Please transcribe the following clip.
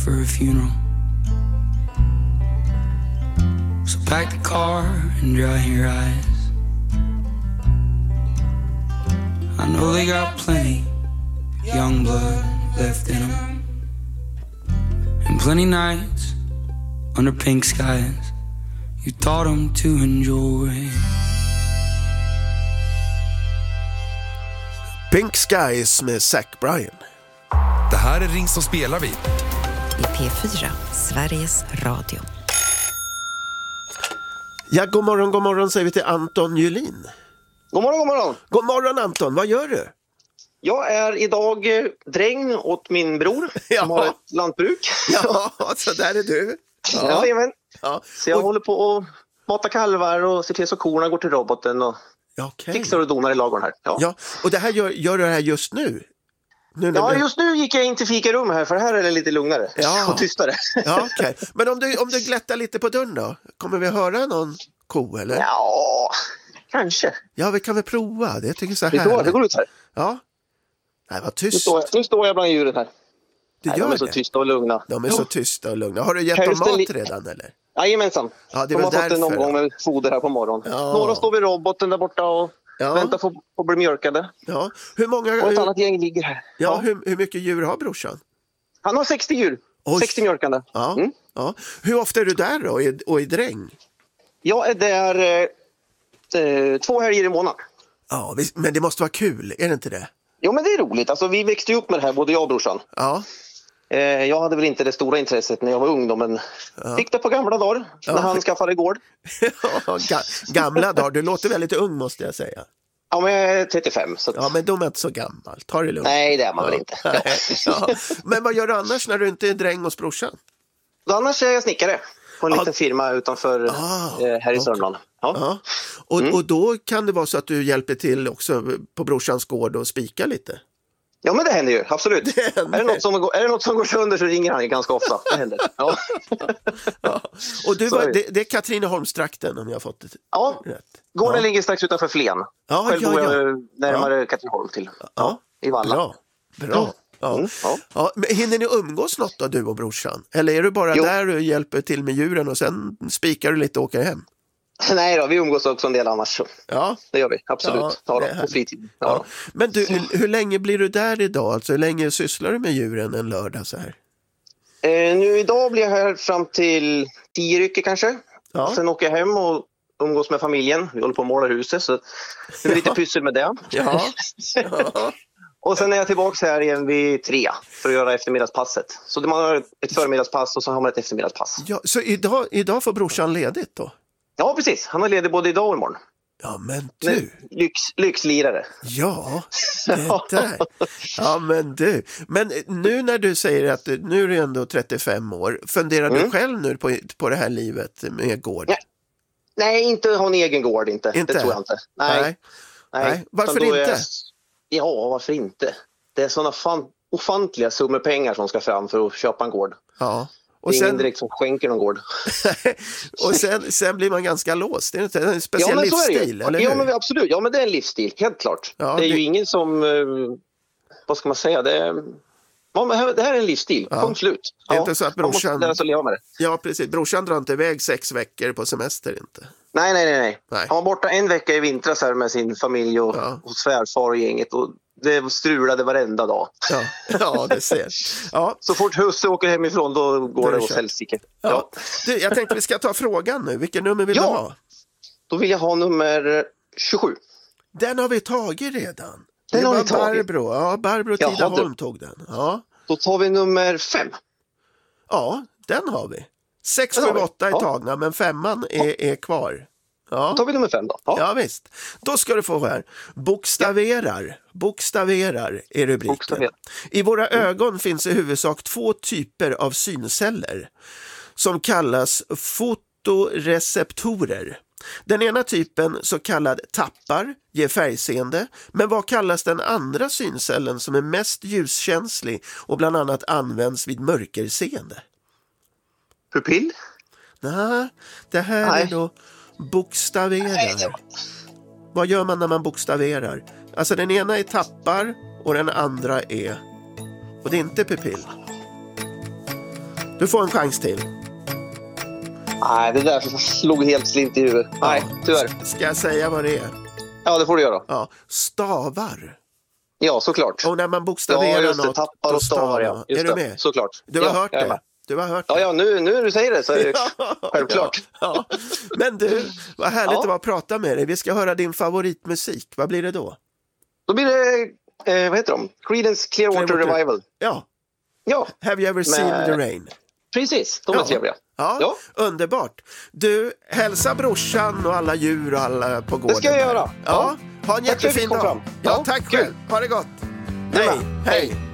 for a funeral. So pack the car and dry your eyes. I know they got plenty young blood left in them, and plenty nights under pink skies you taught them to enjoy. Pink Skies med Zach Bryan. Det här är Ring som spelar vi. I P4, Sveriges Radio. Ja, god morgon säger vi till Anton Julin. God morgon, god morgon. God morgon Anton, vad gör du? Jag är idag dräng åt min bror som har ett lantbruk. Ja, så där är du. Ja. Ja. Så jag håller på att mata kalvar och ser till så korna går till roboten och fixar och donar i lagorn här. Ja, och det här gör du det här just nu? Just nu gick jag in till fikarum här, för här är det lite lugnare och tystare. Ja, okej. Men om du glättar lite på dörren då? Kommer vi höra någon ko eller? Ja, kanske. Ja, vi kan väl prova. Det tycker jag så här. Det går ut här. Ja. Nej, vad tyst. Nu står jag bland djuren här. De är så tysta och lugna. De är så tysta och lugna. Har du gett dem mat redan eller? Jajamensan. Ja, de har fått en omgång med foder här på morgonen. Ja. Några står vid roboten där borta och väntar på att bli mjölkade. Ja. Hur många... Och ett annat gäng ligger här. Ja. Hur mycket djur har brorsan? Han har 60 djur. Oj. 60 mjölkande. Ja. Mm. Ja. Hur ofta är du där då och i dräng? Jag är där 2 helger i månaden. Ja, men det måste vara kul, är det inte det? Jo, men det är roligt. Alltså, vi växte upp med det här, både jag och brorsan. Ja. Jag hade väl inte det stora intresset när jag var ung då, men fick det på gamla dagar när han skaffade gård. Gamla dagar, du låter väldigt ung måste jag säga. Ja, men jag är 35. Så... Ja, men de är inte så gammal. Ta det lugnt. Nej, det är man väl inte. Ja. Men vad gör du annars när du inte är dräng hos brorsan? Annars är jag snickare på en liten firma utanför här i Sörmland. Ja. Och då kan det vara så att du hjälper till också på brorsans gård och spika lite? Ja, men det händer ju, absolut. Är det något som går sönder så ringer han ju ganska ofta. Det händer. Ja. Och det är Katrineholmstrakten om jag har fått det rätt. Gården ligger strax utanför Flen. Själv bor jag närmare Katrineholm till. I Valla. Bra. Ja. Men hinner ni umgås något då, du och brorsan? Eller är du bara där och hjälper till med djuren och sen spikar du lite och åker hem? Nej då, vi umgås också en del annars. Ja. Det gör vi, absolut. På fritid. Ja. Men du, hur länge blir du där idag? Alltså hur länge sysslar du med djuren en lördag så här? Nu idag blir jag här fram till 10 rycker kanske. Ja. Sen åker jag hem och umgås med familjen. Vi håller på att måla huset så det är lite pyssel med det. Ja. Och sen är jag tillbaka här igen vid 3 för att göra eftermiddagspasset. Så man har ett förmiddagspass och så har man ett eftermiddagspass. Ja, så idag får brorsan ledigt då? Ja, precis. Han har ledigt både idag och imorgon. Ja, men du. Lyxlirare. Ja, det där. Ja, men du. Men nu när du säger att nu är du ändå 35 år, funderar du själv nu på det här livet med gård? Nej, inte ha en egen gård inte. Det tror jag inte. Nej. Varför inte? Ja, varför inte? Det är sådana ofantliga summor pengar som ska fram för att köpa en gård. Ja. Och det är ingen direkt som skänker någon gård. Och sen blir man ganska låst. Det är inte en speciell livsstil, eller hur? Ja, men absolut. Ja, men det är en livsstil, helt klart. Ja, det är ju ingen som... vad ska man säga? Det här är en livsstil. Kom slut. Det är inte så att brorsan... Man måste lära sig att leva med det. Ja, precis. Brorsan drar inte iväg 6 veckor på semester, inte? Nej. Han var borta en vecka i vintras här med sin familj och svärfar och gänget. Och det strulade varenda dag. Ja, det ser. Ja. Så fort husse åker hemifrån då går det åt helsike. Ja. Du, jag tänkte vi ska ta frågan nu. Vilken nummer vill du ha? Då vill jag ha nummer 27. Den har vi tagit redan. Den har vi tagit. Barbro. Ja, Barbro Tidaholm tog den. Ja. Då tar vi nummer 5. Ja, den har vi. 6, 7, 8 är tagna, men 5:an är kvar. Ja. Då tar vi nummer 5 då. Ja, visst. Då ska du få här. Bokstaverar är rubriken. I våra ögon finns i huvudsak 2 typer av synceller som kallas fotoreceptorer. Den ena typen, så kallad tappar, ger färgseende, men vad kallas den andra syncellen som är mest ljuskänslig och bland annat används vid mörkerseende? Pupill? Nej, det här är då bokstaverar. Vad gör man när man bokstaverar? Alltså den ena är tappar och den andra är... Och det är inte pupill. Du får en chans till. Nej, det där slog helt slint i huvudet. Nej, tyvärr. Ska jag säga vad det är? Ja, det får du göra. Ja, stavar. Ja, såklart. Och när man bokstaverar just det, något, tappar och stavar, ja. Är du med? Såklart. Du har hört det? Du har hört det. Ja, nu när du säger det så är det självklart. Ja. Men du, vad härligt att vara prata med dig. Vi ska höra din favoritmusik. Vad blir det då? Då blir det, vad heter de? Creedence Clearwater Revival. Ja. Ja. Have you ever seen the rain? Precis, de är trevliga. Ja, underbart. Du, hälsa brorsan och alla djur och alla på gården. Det ska jag göra. Ja, ha en jättefin dag. Ja, tack själv. Ha det gott. Hej, hej.